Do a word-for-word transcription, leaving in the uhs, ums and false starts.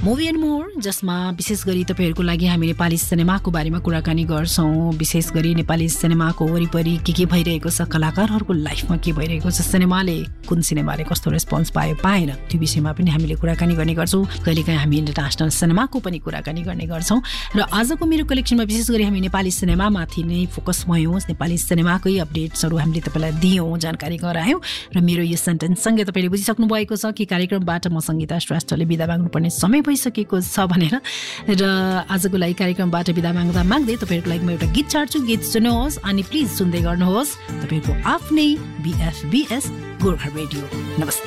Movie and more, जसमा विशेष गरी तपाईँहरूको लागि हामी नेपाली सिनेमाको बारेमा कुराकानी गर्छौँ। विशेष गरी नेपाली सिनेमाको वरिपरि के के भइरहेको छ, कलाकारहरूको लाइफमा के भइरहेको छ, सिनेमाले कुन सिनेमाले कस्तो रेस्पोन्स पायो पाएन, त्यो विषयमा पनि हामीले कुराकानी गर्ने गर्छौँ। कहिलेकाहीँ हामी इन्टरनेसनल सिनेमाको पनि कुराकानी गर्ने गर्छौँ। र आजको मेरो कलेक्सनमा विशेष गरी हामी नेपाली सिनेमामाथि नै फोकस भयौँ। नेपाली सिनेमाकै अपडेट्सहरू हामीले तपाईँलाई दियौँ, जानकारी गरायौँ। र मेरो यो सेन्टेन्ससँगै तपाईँले बुझिसक्नु भएको छ कि कार्यक्रमबाट म सङ्गीता श्रेष्ठले बिदा माग्नुपर्ने समय भइसकेको छ भनेर। र आजको लागि कार्यक्रमबाट बिदा माग्दा माग्दै तपाईँहरूको लागि म एउटा गीत छाड्छु। गीत सुन्नुहोस् अनि प्लिज सुन्दै गर्नुहोस् तपाईँको आफ्नै बिएफबिएस गोर्खा रेडियो। नमस्ते।